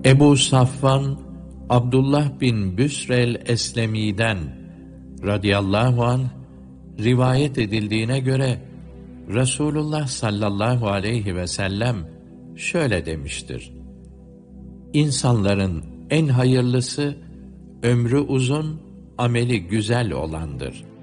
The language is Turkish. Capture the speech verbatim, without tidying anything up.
Ebu Safvan Abdullah bin Büsr el-Eslemi'den radıyallahu anh rivayet edildiğine göre Resulullah sallallahu aleyhi ve sellem şöyle demiştir: İnsanların en hayırlısı ömrü uzun, ameli güzel olandır.